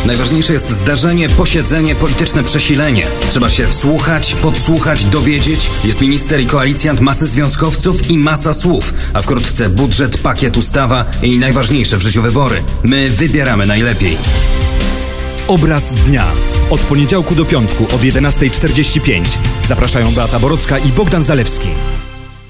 Najważniejsze jest zdarzenie, posiedzenie, polityczne przesilenie. Trzeba się wsłuchać, podsłuchać, dowiedzieć. Jest minister i koalicjant, masy związkowców i masa słów. A wkrótce budżet, pakiet, ustawa i najważniejsze w życiu wybory. My wybieramy najlepiej. Obraz dnia. Od poniedziałku do piątku od 11:45. Zapraszają Beata Borocka i Bogdan Zalewski.